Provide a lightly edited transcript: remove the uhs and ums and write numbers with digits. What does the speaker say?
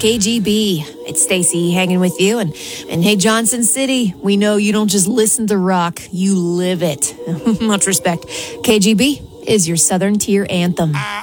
KGB. It's Stacy hanging with you. And hey, Johnson City, we know you don't just listen to rock, you live it. Much respect. KGB is your Southern Tier anthem.